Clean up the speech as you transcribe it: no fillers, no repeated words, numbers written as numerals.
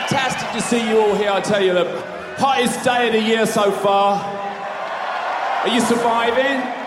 fantastic to see you all here, I tell you, the hottest day of the year so far. Are you surviving?